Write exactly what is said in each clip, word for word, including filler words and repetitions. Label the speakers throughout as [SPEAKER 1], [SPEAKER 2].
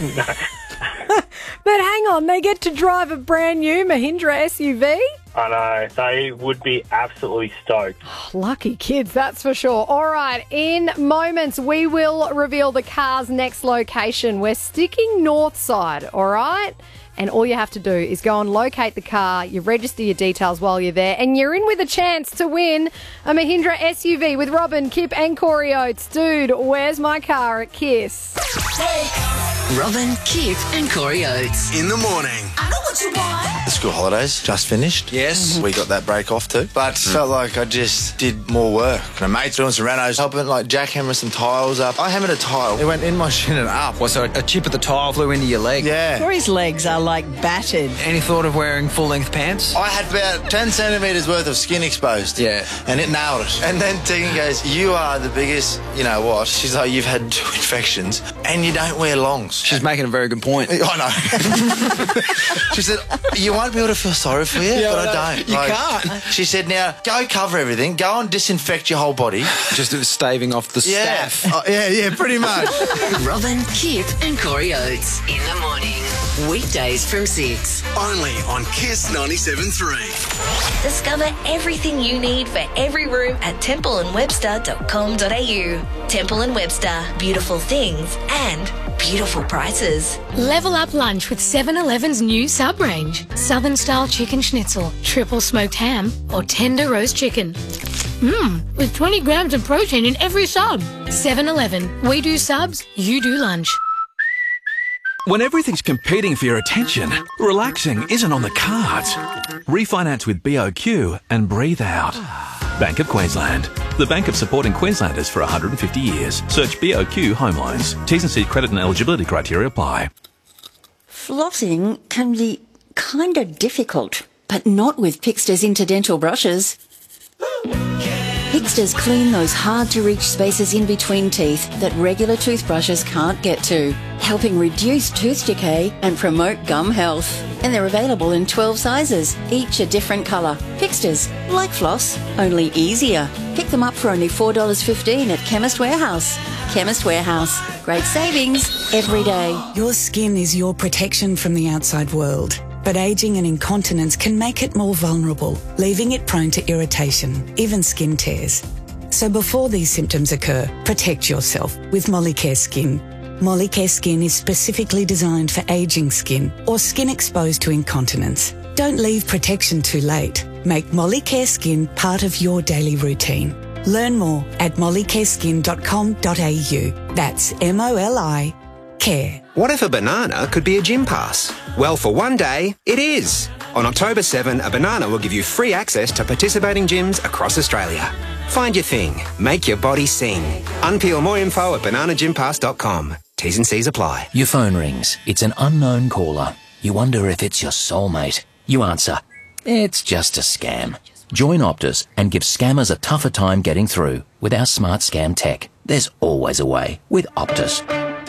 [SPEAKER 1] But hang on, they get to drive a brand new Mahindra S U V?
[SPEAKER 2] I know. They would be absolutely stoked.
[SPEAKER 1] Lucky kids, that's for sure. All right, in moments, we will reveal the car's next location. We're sticking north side, all right? And all you have to do is go and locate the car, you register your details while you're there, and you're in with a chance to win a Mahindra S U V with Robin, Kip and Corey Oates. Dude, where's my car at Kiss?
[SPEAKER 3] Robin, Kip and Corey Oates.
[SPEAKER 4] In the morning.
[SPEAKER 3] I know what you want.
[SPEAKER 5] The school holidays just finished. Yes, we got that break off too. But felt like I just did more work. My mate's doing some renos, helping like jackhammer some tiles up. I hammered a tile. It went in my shin and up.
[SPEAKER 6] Well, so a chip of the tile flew into your leg?
[SPEAKER 5] Yeah.
[SPEAKER 7] Corey's legs are like battered.
[SPEAKER 6] Any thought of wearing full-length pants?
[SPEAKER 5] I had about ten centimetres worth of skin exposed.
[SPEAKER 6] Yeah.
[SPEAKER 5] And it nailed it. And then Tegan goes, you are the biggest, you know what? She's like, you've had two infections and you don't wear longs.
[SPEAKER 6] She's making a very good point.
[SPEAKER 5] I know. She said, you won't be able to feel sorry for you,
[SPEAKER 6] Yeah,
[SPEAKER 5] but
[SPEAKER 6] no,
[SPEAKER 5] I don't.
[SPEAKER 6] you can't.
[SPEAKER 5] She said, now, go cover everything. Go and disinfect your whole body.
[SPEAKER 6] Just staving off the
[SPEAKER 5] Yeah.
[SPEAKER 6] staff.
[SPEAKER 5] Oh, yeah, yeah, pretty much.
[SPEAKER 3] Robin, Kip and Corey Oates. In the morning. Weekdays from six.
[SPEAKER 4] Only on Kiss ninety-seven point three.
[SPEAKER 8] Discover everything you need for every room at temple and webster dot com dot a u. Temple and Webster. Beautiful things and beautiful prices.
[SPEAKER 9] Level up lunch with seven eleven's new sub range. Southern-style chicken schnitzel, triple smoked ham, or tender roast chicken. Mmm, with twenty grams of protein in every sub. seven eleven. We do subs, you do lunch.
[SPEAKER 10] When everything's competing for your attention, relaxing isn't on the cards. Refinance with B O Q and breathe out. Bank of Queensland. The bank of supporting Queenslanders for one hundred fifty years. Search B O Q Home Loans. T's and C credit and eligibility criteria apply.
[SPEAKER 7] Flossing can be kind of difficult, but not with Pixter's interdental brushes. Pixter's clean those hard-to-reach spaces in between teeth that regular toothbrushes can't get to, helping reduce tooth decay and promote gum health. And they're available in twelve sizes, each a different colour. Pixter's, like floss, only easier. Pick them up for only four dollars fifteen at Chemist Warehouse. Chemist Warehouse. Great savings every day.
[SPEAKER 11] Your skin is your protection from the outside world. But ageing and incontinence can make it more vulnerable, leaving it prone to irritation, even skin tears. So before these symptoms occur, protect yourself with Molicare Skin. Molicare Skin is specifically designed for ageing skin or skin exposed to incontinence. Don't leave protection too late. Make Molicare Skin part of your daily routine. Learn more at molicare skin dot com dot a u. That's M O L I care.
[SPEAKER 12] What if a banana could be a gym pass? Well, for one day, it is. On October seventh, a banana will give you free access to participating gyms across Australia. Find your thing. Make your body sing. Unpeel more info at banana gym pass dot com. T's and C's apply.
[SPEAKER 13] Your phone rings. It's an unknown caller. You wonder if it's your soulmate. You answer. It's just a scam. Join Optus and give scammers a tougher time getting through. With our smart scam tech, there's always a way with Optus.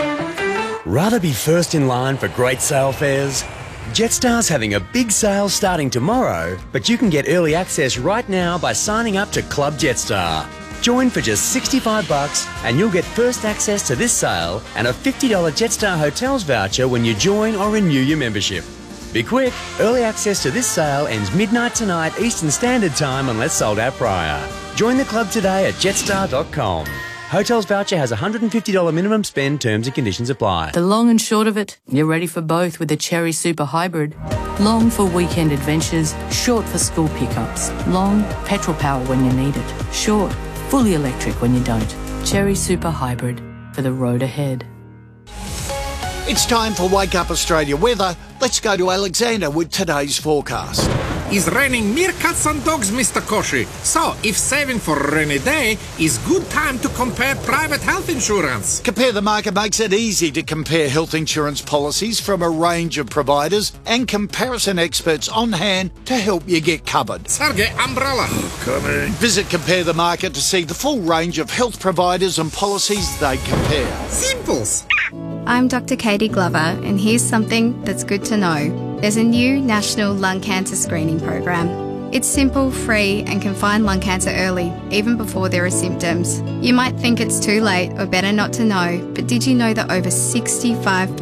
[SPEAKER 14] Rather be first in line for great sale fares? Jetstar's having a big sale starting tomorrow, but you can get early access right now by signing up to Club Jetstar. Join for just sixty-five bucks and you'll get first access to this sale and a fifty dollars Jetstar Hotels voucher when you join or renew your membership. Be quick, early access to this sale ends midnight tonight Eastern Standard Time unless sold out prior. Join the club today at jetstar dot com. Hotels voucher has a one hundred fifty dollars minimum spend. Terms and conditions apply.
[SPEAKER 15] The long and short of it, you're ready for both with the Cherry Super Hybrid. Long for weekend adventures, short for school pickups. Long, petrol power when you need it. Short, fully electric when you don't. Cherry Super Hybrid for the road ahead.
[SPEAKER 16] It's time for Wake Up Australia weather. Let's go to Alexander with today's forecast.
[SPEAKER 17] It's raining meerkats and dogs, Mister Koshi. So, if saving for a rainy day is good time to compare private health insurance.
[SPEAKER 16] Compare the Market makes it easy to compare health insurance policies from a range of providers and comparison experts on hand to help you get covered.
[SPEAKER 17] Sergey, umbrella.
[SPEAKER 16] Coming. Visit Compare the Market to see the full range of health providers and policies they compare.
[SPEAKER 17] Simples.
[SPEAKER 18] I'm Doctor Katie Glover, and here's something that's good to know. There's a new national lung cancer screening program. It's simple, free, and can find lung cancer early, even before there are symptoms. You might think it's too late or better not to know, but did you know that over sixty-five percent